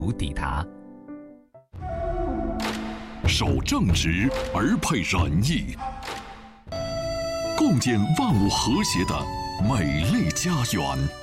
抵达。 守正直而配仁义，共建万物和谐的美丽家园。